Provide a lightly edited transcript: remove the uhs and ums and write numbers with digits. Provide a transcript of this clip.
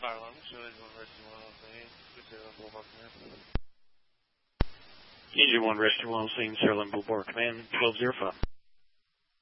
Fire alarm, Shirley 1 Rescue 1 on scene. Sherlin Boulevard Command. Engine 1 Rescue 1 on scene, Sherlin Boulevard Command, 1205.